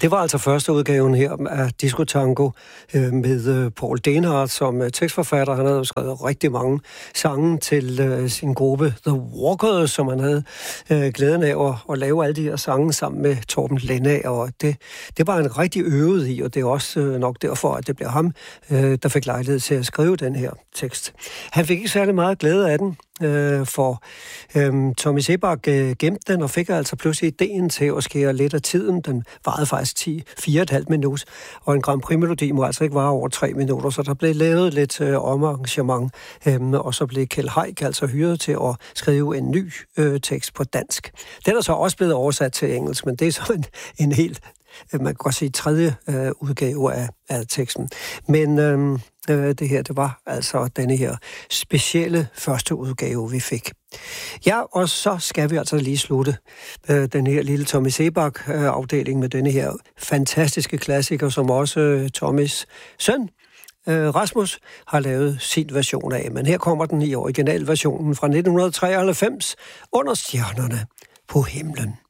Det var altså første udgaven her af Disco Tango med Paul Dehnhardt som tekstforfatter. Han havde skrevet rigtig mange sange til sin gruppe The Walkers, som han havde glæden af at lave alle de her sange sammen med Torben Lennager. Og det var han rigtig øvet i, og det er også nok derfor, at det blev ham, der fik lejlighed til at skrive den her tekst. Han fik ikke særlig meget glæde af den, for Tommy Sebak gemte den og fik altså pludselig ideen til at skære lidt af tiden. Den varede faktisk 4,5 minutter, og en Grand Prix-melodi må altså ikke vare over 3 minutter, så der blev lavet lidt omarrangement, og så blev Kjeld Haik altså hyret til at skrive en ny tekst på dansk. Den er så også blevet oversat til engelsk, men det er så en helt, man kan godt sige, tredje udgave af teksten. Men det her, det var altså denne her specielle første udgave, vi fik. Ja, og så skal vi altså lige slutte den her lille Tommy Sebak-afdeling med denne her fantastiske klassiker, som også Tommys søn, Rasmus, har lavet sin version af. Men her kommer den i originalversionen fra 1993, Under stjernerne på himlen.